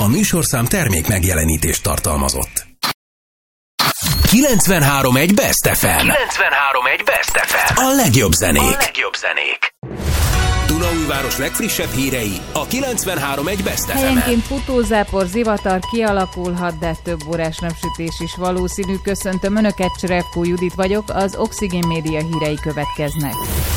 A műsorszám termék megjelenítést tartalmazott. 93.1 Best FM. 93.1 Best FM. A legjobb zenék. Dunaújváros legfrissebb hírei a 93.1 Best FM-en. Helyenként futózápor, zivatar kialakulhat, de több órás napsütés is valószínű. Köszöntöm Önöket, Cserevkó Judit vagyok, az Oxigén Média hírei következnek.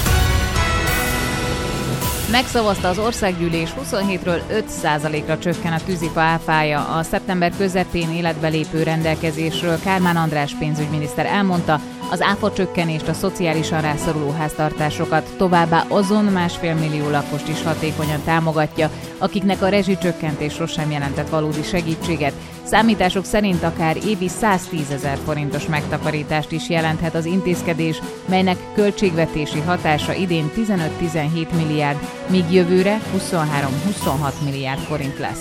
Megszavazta az országgyűlés, 27-ről 5%-ra csökken a tűzifa áfája. A szeptember közepén életbe lépő rendelkezésről Kármán András pénzügyminiszter elmondta, az áfa csökkenést, a szociálisan rászoruló háztartásokat, továbbá azon 1,5 millió lakost is hatékonyan támogatja, akiknek a rezsicsökkentés sosem jelentett valódi segítséget. Számítások szerint akár évi 110 000 forintos megtakarítást is jelenthet az intézkedés, melynek költségvetési hatása idén 15-17 milliárd, míg jövőre 23-26 milliárd forint lesz.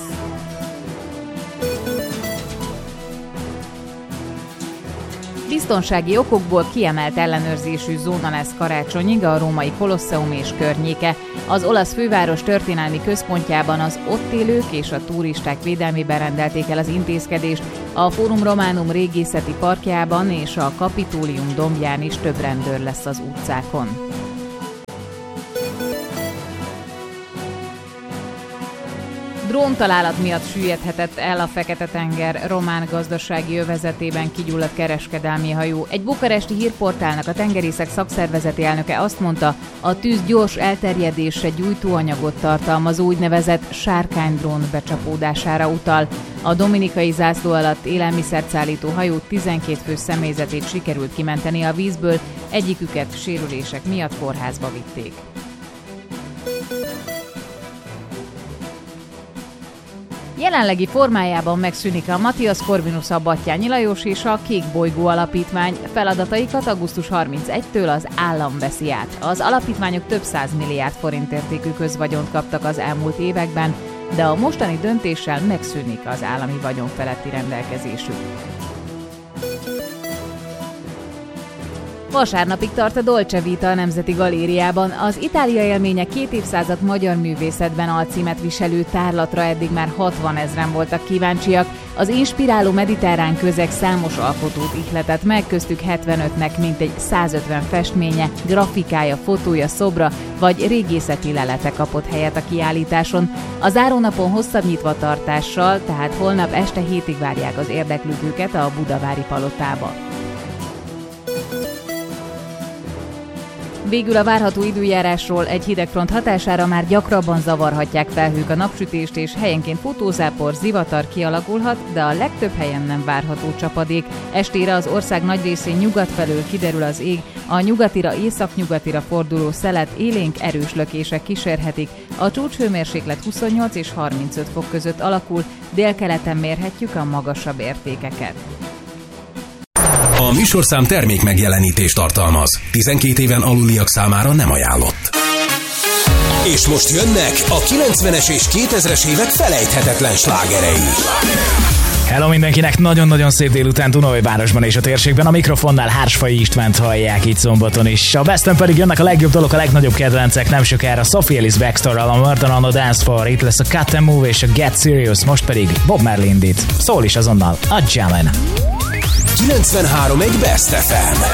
Biztonsági okokból kiemelt ellenőrzésű zóna lesz karácsonyig a római Kolosseum és környéke. Az olasz főváros történelmi központjában az ott élők és a turisták védelmében rendelték el az intézkedést. A Forum Romanum régészeti parkjában és a Kapitólium dombján is több rendőr lesz az utcákon. Dróntalálat miatt süllyedhetett el a Fekete-tenger román gazdasági övezetében kigyulladt kereskedelmi hajó. Egy bukaresti hírportálnak a tengerészek szakszervezeti elnöke azt mondta, a tűz gyors elterjedésre gyújtóanyagot tartalmazó úgynevezett sárkánydrón becsapódására utal. A dominikai zászló alatt élelmiszert szállító hajó 12 fő személyzetét sikerült kimenteni a vízből, egyiküket sérülések miatt kórházba vitték. Jelenlegi formájában megszűnik a Matthias Corvinus, a Batthyány Lajos és a Kék Bolygó Alapítvány. Feladataikat augusztus 31-től az állam veszi át. Az alapítványok több 100 milliárd forint értékű közvagyont kaptak az elmúlt években, de a mostani döntéssel megszűnik az állami vagyon feletti rendelkezésük. Vasárnapig tart a Dolce Vita a Nemzeti Galériában. Az Itália élménye 2 évszázad magyar művészetben alcímet viselő tárlatra eddig már 60 000-en voltak kíváncsiak. Az inspiráló mediterrán közeg számos alkotót ihletett meg, köztük 75-nek mintegy 150 festménye, grafikája, fotója, szobra vagy régészeti lelete kapott helyet a kiállításon. A zárónapon hosszabb nyitvatartással, tehát holnap este 7-ig várják az érdeklődőket a Budavári Palotába. Végül a várható időjárásról: egy hidegfront hatására már gyakrabban zavarhatják felhők a napsütést, és helyenként futózápor, zivatar kialakulhat, de a legtöbb helyen nem várható csapadék. Estére az ország nagy részén nyugat felől kiderül az ég, a nyugatira, északnyugatira forduló szelet, élénk erős lökések kísérhetik. A csúcshőmérséklet 28 és 35 fok között alakul, délkeleten mérhetjük a magasabb értékeket. A műsorszám termék megjelenítést tartalmaz. 12 éven aluliak számára nem ajánlott. És most jönnek a 90-es és 2000-es évek felejthetetlen slágerei. Hello mindenkinek, nagyon-nagyon szép délután Dunaújvárosban és a térségben. A mikrofonnál Hársfai Istvánt hallják itt szombaton is. A Besten pedig jönnek a legjobb dolog, a legnagyobb kedvencek nem sokára. Sophie Ellis Bextorral, a Murder on the Dance Floor, itt lesz a Cut and Move és a Get Serious, most pedig Bob Marley indít. Szól is azonnal a Jammin'. 93.1 Best FM.